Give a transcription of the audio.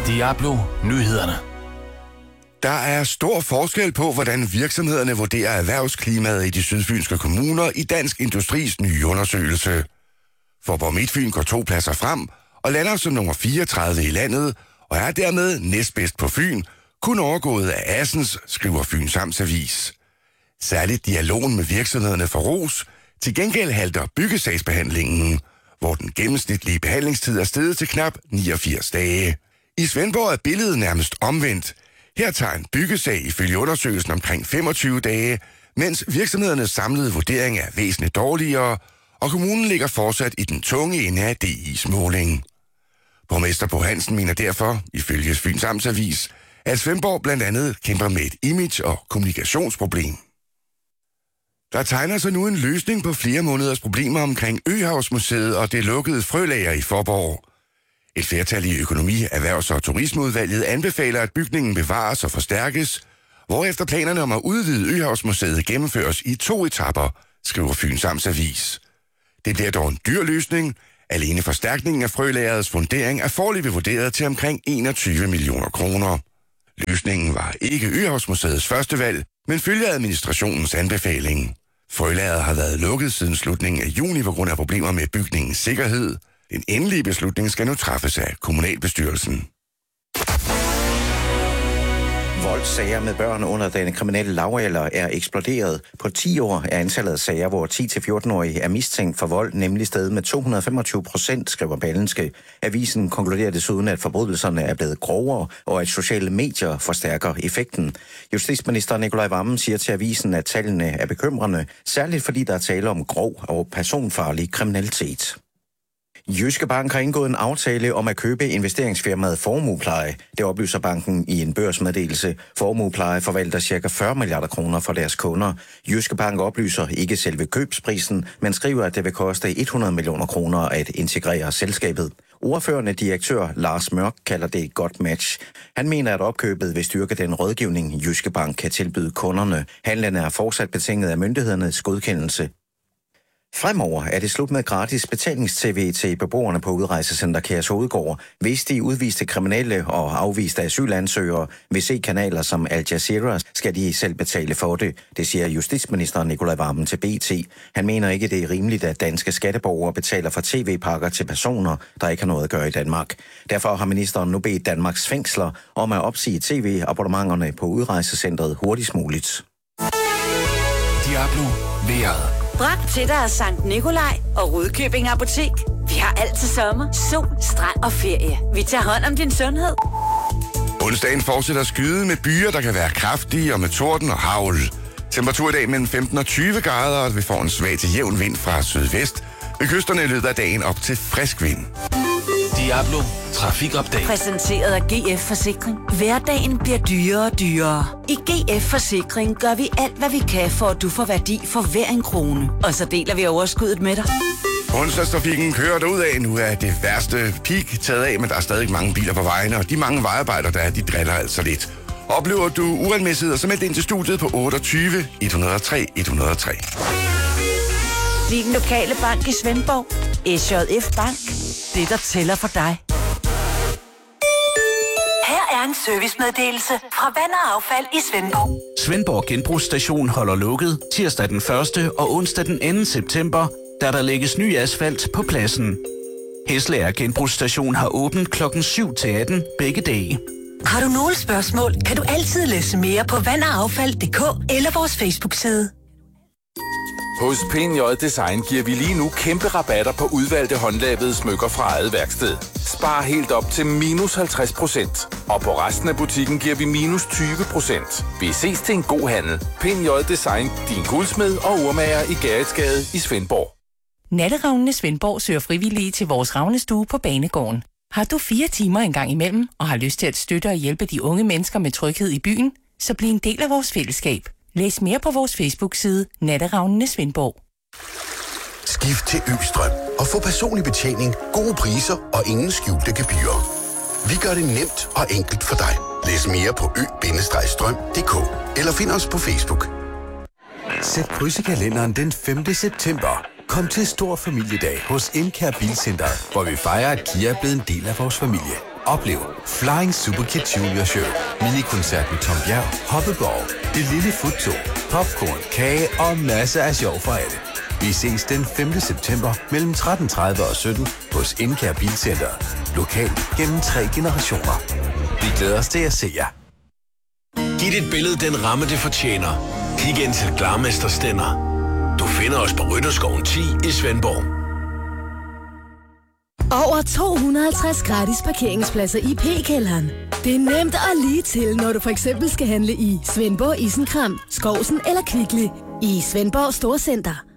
Diablo Nyhederne. Der er stor forskel på, hvordan virksomhederne vurderer erhvervsklimaet i de sydfynske kommuner i Dansk Industris nye undersøgelse. Faaborg Midtfyn går 2 pladser frem og lander som nummer 34 i landet, og er dermed næstbedst på Fyn, kun overgået af Assens, skriver Fyns Amtsavis. Særligt dialogen med virksomhederne får ros. Til gengæld halter byggesagsbehandlingen, hvor den gennemsnitlige behandlingstid er steget til knap 89 dage. I Svendborg er billedet nærmest omvendt. Her tager en byggesag ifølge undersøgelsen omkring 25 dage, mens virksomhedernes samlede vurdering er væsentligt dårligere, og kommunen ligger fortsat i den tunge ende af DI's måling. Borgmester Bo Hansen mener derfor, ifølge Fyns Amtsavis, at Svendborg blandt andet kæmper med et image- og kommunikationsproblem. Der tegner sig nu en løsning på flere måneders problemer omkring Øhavsmuseet og det lukkede frølager i Faaborg. Et flertal i Økonomi-, Erhvervs- og Turismeudvalget anbefaler, at bygningen bevares og forstærkes, hvorefter planerne om at udvide Øhavsmuseet gennemføres i 2 etaper, skriver Fyns Amtsavis. Det bliver dog en dyr løsning. Alene forstærkningen af frølagers fundering er foreløbig vurderet til omkring 21 millioner kroner. Løsningen var ikke Øhavsmuseets første valg, men følger administrationens anbefaling. Frølageret har været lukket siden slutningen af juni på grund af problemer med bygningens sikkerhed. Den endelige beslutning skal nu træffes af kommunalbestyrelsen. Voldssager med børn under den kriminelle lavalder er eksploderet. På 10 år er antallet af sager, hvor 10-14-årige er mistænkt for vold, nemlig steget med 225%, skriver Berlingske. Avisen konkluderer desuden, at forbrydelserne er blevet grovere, og at sociale medier forstærker effekten. Justitsminister Nicolai Wammen siger til avisen, at tallene er bekymrende, særligt fordi der er tale om grov og personfarlig kriminalitet. Jyske Bank har indgået en aftale om at købe investeringsfirmaet Formuepleje. Det oplyser banken i en børsmeddelelse. Formuepleje forvalter ca. 40 milliarder kroner for deres kunder. Jyske Bank oplyser ikke selve købsprisen, men skriver, at det vil koste 100 millioner kroner at integrere selskabet. Ordførende direktør Lars Mørk kalder det et godt match. Han mener, at opkøbet vil styrke den rådgivning, Jyske Bank kan tilbyde kunderne. Handlen er fortsat betinget af myndighedernes godkendelse. Fremover er det slut med gratis betalings-tv til beboerne på udrejsecenter Kærshovedgård, hvis de udviste kriminelle og afviste asylansøgere vil se kanaler som Al Jazeera, skal de selv betale for det. Det siger justitsminister Nicolai Wammen til BT. Han mener ikke, det er rimeligt, at danske skatteborgere betaler for tv-pakker til personer, der ikke har noget at gøre i Danmark. Derfor har ministeren nu bedt Danmarks fængsler om at opsige tv-abonnementerne på udrejsecentret hurtigst muligt. Diablo vejret. Bragt til dig af Sankt Nikolaj og Rudkøbing Apotek. Vi har alt til sommer, sol, strand og ferie. Vi tager hånd om din sundhed. Onsdagen fortsætter skyde med byer, der kan være kraftige og med torden og hagl. Temperatur i dag mellem 15 og 20 grader, og vi får en svag til jævn vind fra sydvest. Ved kysterne i løbet af dagen op til frisk vind. Diablo Trafikopdag. Præsenteret af GF Forsikring. Hverdagen bliver dyrere og dyrere. I GF Forsikring gør vi alt, hvad vi kan, for at du får værdi for hver en krone. Og så deler vi overskuddet med dig. Onsdagstrafikken kører derudad. Nu er det værste peak taget af, men der er stadig mange biler på vejene, og de mange vejarbejdere, der er, de driller altså lidt. Oplever du uregelmæssigheder, så meld ind til studiet på 28 103 103. Din lokale bank i Svendborg. SJF Bank. Det, der tæller for dig. Her er en servicemeddelelse fra Vand og Affald i Svendborg. Svendborg Genbrugsstation holder lukket tirsdag den 1. og onsdag den 2. september, da der lægges ny asfalt på pladsen. Heslæger Genbrugsstation har åbent kl. 7 til 18 begge dage. Har du nogle spørgsmål, kan du altid læse mere på vandogaffald.dk eller vores Facebook-side. Hos PNJ Design giver vi lige nu kæmpe rabatter på udvalgte håndlavede smykker fra eget værksted. Spar helt op til minus 50%. Og på resten af butikken giver vi minus 20%. Vi ses til en god handel. PNJ Design, din guldsmed og urmager i Gerritsgade i Svendborg. Natteravnene Svendborg søger frivillige til vores ravnestue på Banegården. Har du 4 timer en gang imellem og har lyst til at støtte og hjælpe de unge mennesker med tryghed i byen, så bliv en del af vores fællesskab. Læs mere på vores Facebook-side Natteravnene Svendborg. Skift til Østrøm og få personlig betjening, gode priser og ingen skjulte gebyrer. Vi gør det nemt og enkelt for dig. Læs mere på ø-strøm.dk eller find os på Facebook. Sæt kryds i kalenderen den 5. september. Kom til stor familiedag hos Enkær Bilcenter, hvor vi fejrer, at Kia er blevet en del af vores familie. Oplev Flying Super Kids Junior Show, minikoncert med Tom Bjerg, Hoppeborg, Det Lille Futto, popcorn, kage og masser af sjov for alle. Vi ses den 5. september mellem 13.30 og 17 hos Indkær Bilcenter. Lokalt gennem 3 generationer. Vi glæder os til at se jer. Giv dit billede den ramme, det fortjener. Kig ind til Glarmester Stender. Du finder os på Rytterskoven 10 i Svendborg. Over 250 gratis parkeringspladser i P-kælderen. Det er nemt og lige til, når du for eksempel skal handle i Svendborg Isenkram, Skovsen eller Kvickly. I Svendborg Storcenter.